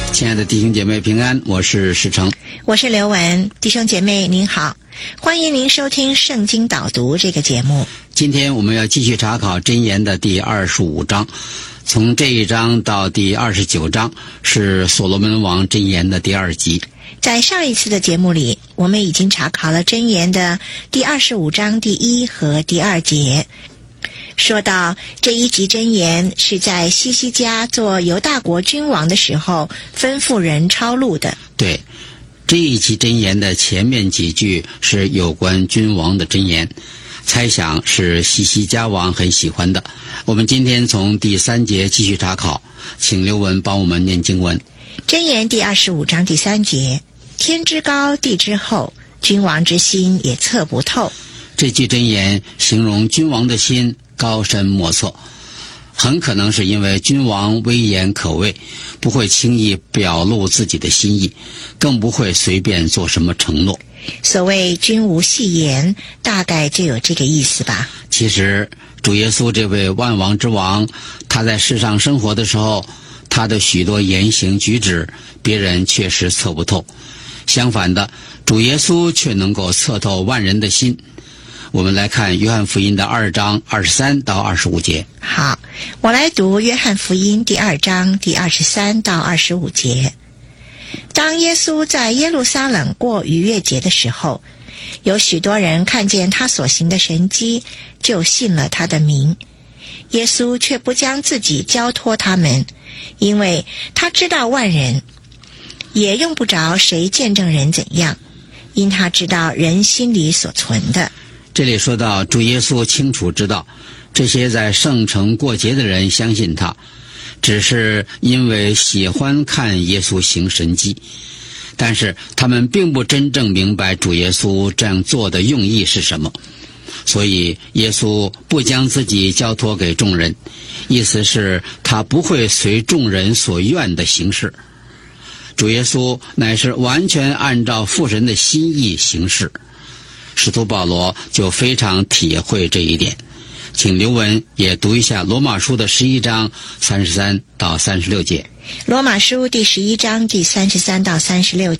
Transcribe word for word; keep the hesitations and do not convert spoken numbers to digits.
亲爱的弟兄姐妹平安，我是石成， 我是刘文。弟兄姐妹您好，欢迎您收听圣经导读这个节目。 今天我们要继续查考箴言的第二十五章，从这一章到第二十九章是所罗门王箴言的第二集。 在上一次的节目里，我们已经查考了箴言的第二十五章第一和第二节，说到这一集箴言是在西西家做犹大国君王的时候吩咐人抄录的。 对，这一集箴言的前面几句是有关君王的箴言，猜想是西西家王很喜欢的。我们今天从第三节继续查考，请刘文帮我们念经文。 箴言第二十五章第三节，天之高地之厚，君王之心也测不透。 这句箴言形容君王的心高深莫测，很可能是因为君王威严可畏，不会轻易表露自己的心意，更不会随便做什么承诺。 所谓君无戏言，大概就有这个意思吧。 其实主耶稣这位万王之王，他在世上生活的时候，他的许多言行举止别人确实测不透，相反的，主耶稣却能够测透万人的心。我们来看约翰福音的二章二十三到二十五节。 好，我来读约翰福音第二章第二十三到二十五节。当耶稣在耶路撒冷过逾越节的时候，有许多人看见他所行的神迹，就信了他的名。耶稣却不将自己交托他们，因为他知道万人，也用不着谁见证人怎样，因他知道人心里所存的。 这里说到主耶稣清楚知道这些在圣城过节的人相信他，只是因为喜欢看耶稣行神迹，但是他们并不真正明白主耶稣这样做的用意是什么，所以耶稣不将自己交托给众人，意思是他不会随众人所愿的行事。主耶稣乃是完全按照父神的心意行事。使徒保罗就非常体会这一点，请刘文也读一下罗马书的十一章三十三到三十六节。 罗马书第十一章第三十三到三十六